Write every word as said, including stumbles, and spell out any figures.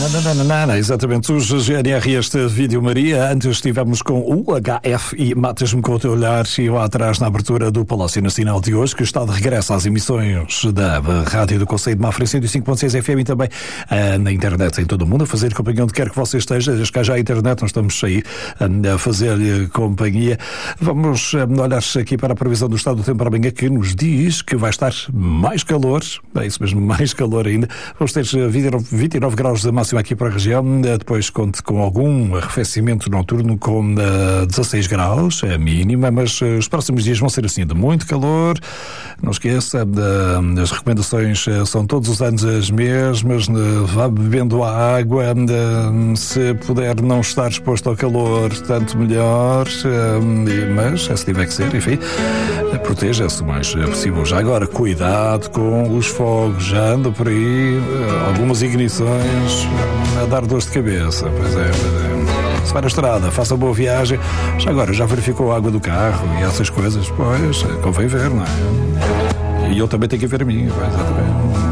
Exatamente, os G N R, este vídeo Maria. Antes estivemos com o H F e Matas-me com o teu olhar, e lá atrás na abertura do Palácio Nacional de hoje, que está de regresso às emissões da Rádio do Conselho de Mafra cento e cinco ponto seis F M e também uh, na internet em todo o mundo, a fazer companhia onde quer que você esteja. Desde que já a internet, nós estamos aí uh, a fazer companhia. Vamos uh, olhar aqui para a previsão do estado do tempo para amanhã, que nos diz que vai estar mais calor, é isso mesmo, mais calor ainda. Vamos ter vinte e nove graus de máxima aqui para a região, depois conte com algum arrefecimento noturno com uh, dezasseis graus, é a mínima, mas uh, os próximos dias vão ser assim de muito calor. Não esqueça, uh, as recomendações uh, são todos os anos as mesmas, uh, vá bebendo a água, uh, se puder não estar exposto ao calor, tanto melhor, uh, mas se tiver que ser, enfim, uh, proteja-se o mais possível. Já agora, cuidado com os fogos, já anda por aí uh, algumas ignições uh, a dar dor de cabeça. Pois é, pois é. Se vai na estrada, faça boa viagem. Já agora, já verificou a água do carro e essas coisas? Pois, convém ver, não é? E eu também tenho que ver a minha, exatamente.